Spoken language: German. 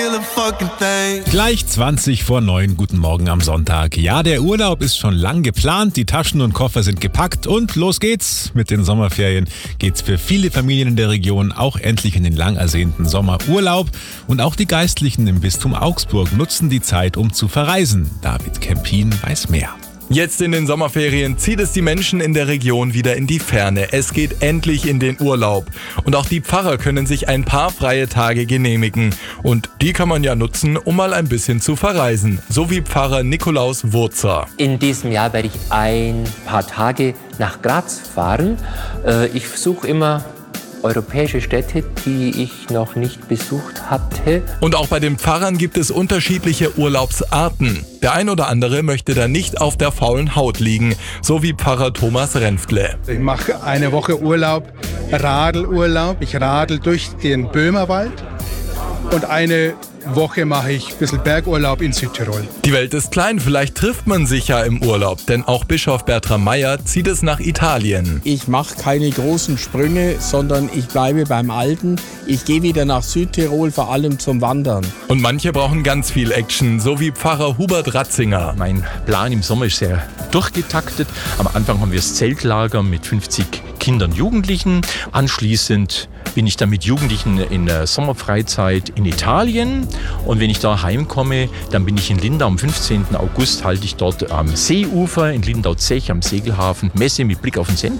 Gleich 20 vor 9, guten Morgen am Sonntag. Ja, der Urlaub ist schon lang geplant, die Taschen und Koffer sind gepackt und los geht's. Mit den Sommerferien geht's für viele Familien in der Region auch endlich in den lang ersehnten Sommerurlaub. Und auch die Geistlichen im Bistum Augsburg nutzen die Zeit, um zu verreisen. David Kempin weiß mehr. Jetzt in den Sommerferien zieht es die Menschen in der Region wieder in die Ferne. Es geht endlich in den Urlaub. Und auch die Pfarrer können sich ein paar freie Tage genehmigen. Und die kann man ja nutzen, um mal ein bisschen zu verreisen. So wie Pfarrer Nikolaus Wurzer. In diesem Jahr werde ich ein paar Tage nach Graz fahren. Ich suche immer europäische Städte, die ich noch nicht besucht hatte. Und auch bei den Pfarrern gibt es unterschiedliche Urlaubsarten. Der ein oder andere möchte da nicht auf der faulen Haut liegen, so wie Pfarrer Thomas Renftle. Ich mache eine Woche Urlaub, Radelurlaub. Ich radel durch den Böhmerwald und eine Woche mache ich ein bisschen Bergurlaub in Südtirol. Die Welt ist klein, vielleicht trifft man sich ja im Urlaub, denn auch Bischof Bertram Meyer zieht es nach Italien. Ich mache keine großen Sprünge, sondern ich bleibe beim Alten. Ich gehe wieder nach Südtirol, vor allem zum Wandern. Und manche brauchen ganz viel Action, so wie Pfarrer Hubert Ratzinger. Mein Plan im Sommer ist sehr durchgetaktet. Am Anfang haben wir das Zeltlager mit 50 Kindern und Jugendlichen. Anschließend bin ich dann mit Jugendlichen in der Sommerfreizeit in Italien. Und wenn ich da heimkomme, dann bin ich in Lindau. Am 15. August halte ich dort am Seeufer in Lindau-Zech am Segelhafen Messe mit Blick auf den